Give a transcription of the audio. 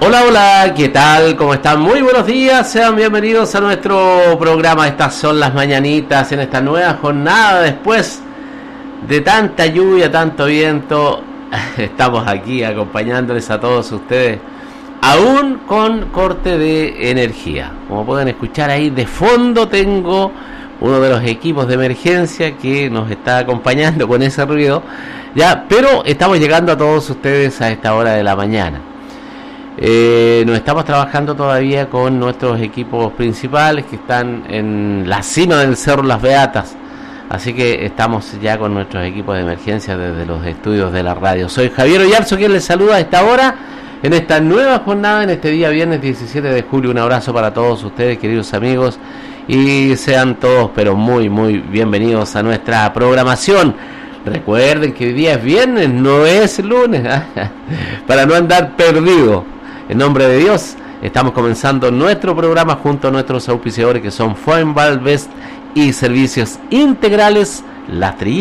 Hola, hola, ¿qué tal? ¿Cómo están? Muy buenos días, sean bienvenidos a nuestro programa. Estas son las mañanitas en esta nueva jornada después de tanta lluvia, tanto viento. Estamos aquí acompañándoles a todos ustedes, aún con corte de energía. Como pueden escuchar ahí de fondo, tengo uno de los equipos de emergencia que nos está acompañando con ese ruido, ya, pero estamos llegando a todos ustedes a esta hora de la mañana. Nos estamos trabajando todavía con nuestros equipos principales que están en la cima del Cerro Las Beatas, así que estamos ya con nuestros equipos de emergencia desde los estudios de la radio. Soy Javier Oyarzo, quien les saluda a esta hora, en esta nueva jornada, en este día viernes 17 de julio. Un abrazo para todos ustedes, queridos amigos, y sean todos pero muy bienvenidos a nuestra programación. Recuerden que hoy día es viernes, no es lunes, para no andar perdido. En nombre de Dios, estamos comenzando nuestro programa junto a nuestros auspiciadores que son Foenval Best y Servicios Integrales La Trilla.